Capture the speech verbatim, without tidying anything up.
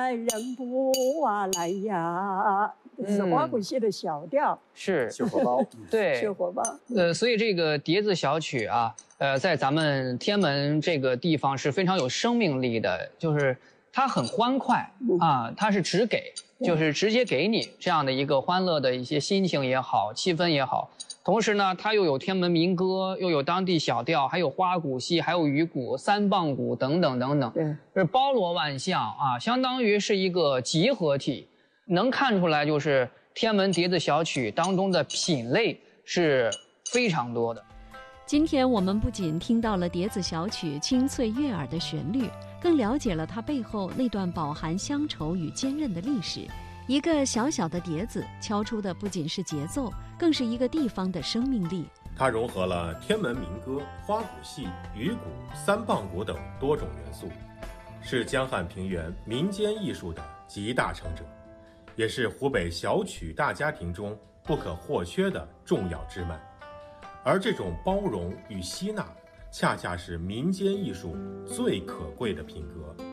来人不啊来呀，这是花鼓戏的小调， 是绣荷包， 对， 绣荷包。 呃，所以这个叠字小曲啊，呃，在咱们天安门这个地方是非常有生命力的，就是它很欢快啊，它是直给，就是直接给你这样的一个欢乐的一些心情也好，气氛也好。同时呢，它又有天安门民歌，又有当地小调，还有花鼓戏，还有鱼鼓、三棒鼓等等等等， 对， 是包罗万象啊，相当于是一个集合体。能看出来，就是天安门叠字小曲当中的品类是非常多的。 今天我们不仅听到了叠字小曲清脆悦耳的旋律，更了解了它背后那段饱含乡愁与坚韧的历史。一个小小的叠子敲出的不仅是节奏，更是一个地方的生命力。 它融合了天安门民歌、花鼓戏、鱼鼓、三棒鼓等多种元素，是江汉平原民间艺术的集大成者，也是湖北小曲大家庭中不可或缺的重要支脉。而这种包容与吸纳，恰恰是民间艺术最可贵的品格。